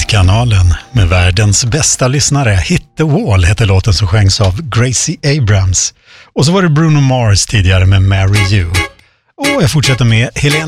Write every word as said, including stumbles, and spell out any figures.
Musikkanalen med världens bästa lyssnare. Hit the Wall heter låten som sjöngs av Gracie Abrams. Och så var det Bruno Mars tidigare med Marry You. Och jag fortsätter med Helene